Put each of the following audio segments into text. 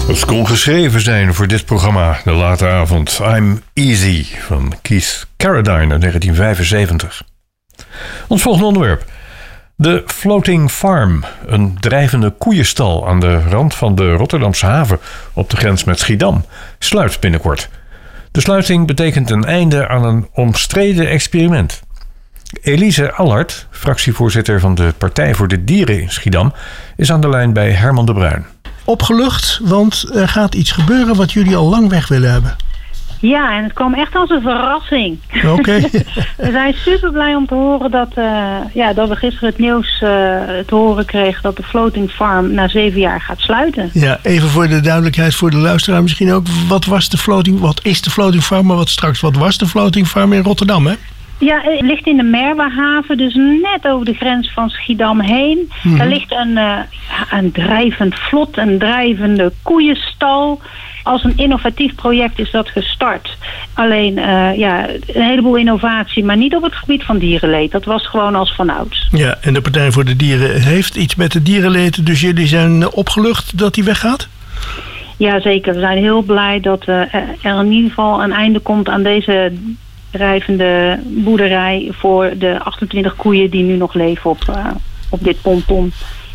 Het kon geschreven zijn voor dit programma, de late avond. I'm Easy van Keith Carradine uit 1975. Ons volgende onderwerp. De Floating Farm, een drijvende koeienstal aan de rand van de Rotterdamse haven op de grens met Schiedam, sluit binnenkort. De sluiting betekent een einde aan een omstreden experiment. Elise Allard, fractievoorzitter van de Partij voor de Dieren in Schiedam, is aan de lijn bij Herman de Bruin. Opgelucht, want er gaat iets gebeuren wat jullie al lang weg willen hebben. Ja, en het kwam echt als een verrassing. Oké. We zijn super blij om te horen dat we gisteren het nieuws te horen kregen dat de Floating Farm na 7 jaar gaat sluiten. Ja, even voor de duidelijkheid voor de luisteraar misschien ook. Wat is de Floating Farm, maar wat was de Floating Farm in Rotterdam, hè? Ja, het ligt in de Merwehaven, dus net over de grens van Schiedam heen. Mm-hmm. Daar ligt een drijvend vlot, een drijvende koeienstal. Als een innovatief project is dat gestart. Alleen, een heleboel innovatie, maar niet op het gebied van dierenleed. Dat was gewoon als vanouds. Ja, en de Partij voor de Dieren heeft iets met de dierenleed, dus jullie zijn opgelucht dat die weggaat? Ja, zeker. We zijn heel blij dat er in ieder geval een einde komt aan deze drijvende boerderij voor de 28 koeien die nu nog leven op dit ponton.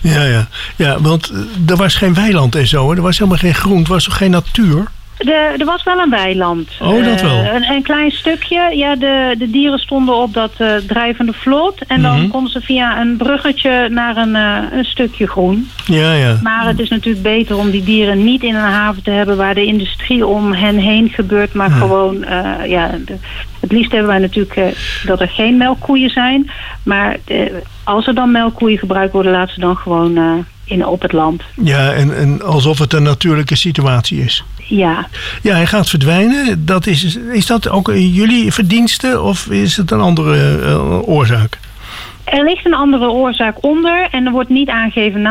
Ja, want er was geen weiland en zo, hè? Er was helemaal geen groen, er was toch geen natuur? Er was wel een weiland. Oh, dat wel. Een klein stukje. Ja, de dieren stonden op dat drijvende vlot. En dan konden ze via een bruggetje naar een stukje groen. Ja. Maar het is natuurlijk beter om die dieren niet in een haven te hebben waar de industrie om hen heen gebeurt. Maar gewoon, het liefst hebben wij natuurlijk dat er geen melkkoeien zijn. Maar als er dan melkkoeien gebruikt worden, laten ze dan gewoon op het land. Ja, en alsof het een natuurlijke situatie is. Ja. Ja, hij gaat verdwijnen. Is dat ook jullie verdienste of is het een andere oorzaak? Er ligt een andere oorzaak onder en er wordt niet aangegeven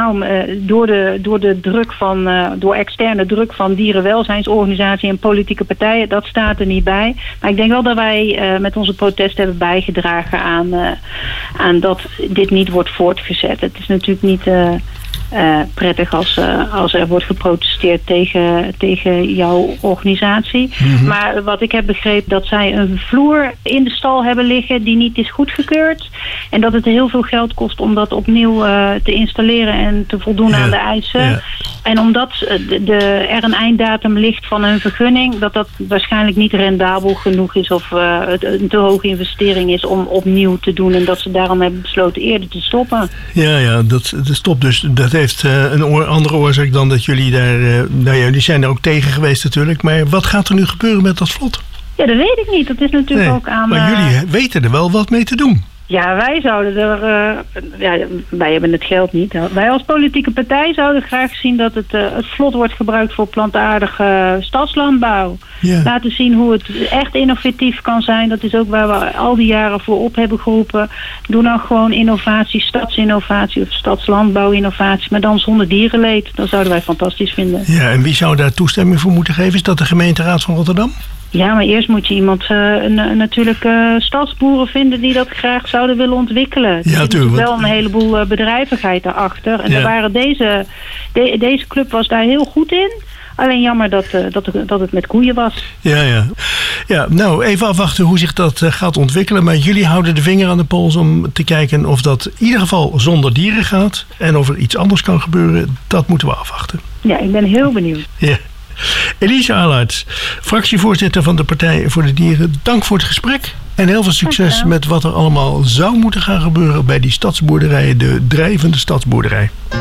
door externe druk van dierenwelzijnsorganisaties en politieke partijen. Dat staat er niet bij. Maar ik denk wel dat wij met onze protest hebben bijgedragen aan dat dit niet wordt voortgezet. Het is natuurlijk niet prettig als er wordt geprotesteerd tegen jouw organisatie. Mm-hmm. Maar wat ik heb begrepen, dat zij een vloer in de stal hebben liggen die niet is goedgekeurd. En dat het heel veel geld kost om dat opnieuw te installeren en te voldoen aan de eisen. Ja. En omdat er een einddatum ligt van hun vergunning, dat waarschijnlijk niet rendabel genoeg is of het een te hoge investering is om opnieuw te doen. En dat ze daarom hebben besloten eerder te stoppen. Ja, dat stopt dus. Dat heeft een andere oorzaak dan dat jullie daar... jullie zijn er ook tegen geweest natuurlijk. Maar wat gaat er nu gebeuren met dat vlot? Ja, dat weet ik niet. Dat is natuurlijk ook aan... Maar jullie weten er wel wat mee te doen. Ja, wij zouden wij hebben het geld niet. Wij als politieke partij zouden graag zien dat het vlot wordt gebruikt voor plantaardige stadslandbouw. Yeah. Laten zien hoe het echt innovatief kan zijn. Dat is ook waar we al die jaren voor op hebben geroepen. Doe nou gewoon innovatie, stadsinnovatie of stadslandbouwinnovatie, maar dan zonder dierenleed. Dat zouden wij fantastisch vinden. Ja, en wie zou daar toestemming voor moeten geven? Is dat de gemeenteraad van Rotterdam? Ja, maar eerst moet je iemand natuurlijk stadsboeren vinden die dat graag zouden willen ontwikkelen. Ja, er is wel een heleboel bedrijvigheid daarachter. En deze club was daar heel goed in. Alleen jammer dat het met koeien was. Ja, nou, even afwachten hoe zich dat gaat ontwikkelen. Maar jullie houden de vinger aan de pols om te kijken of dat in ieder geval zonder dieren gaat. En of er iets anders kan gebeuren, dat moeten we afwachten. Ja, ik ben heel benieuwd. Ja. Elise Allard, fractievoorzitter van de Partij voor de Dieren. Dank voor het gesprek. En heel veel succes met wat er allemaal zou moeten gaan gebeuren bij die stadsboerderijen, de drijvende stadsboerderij.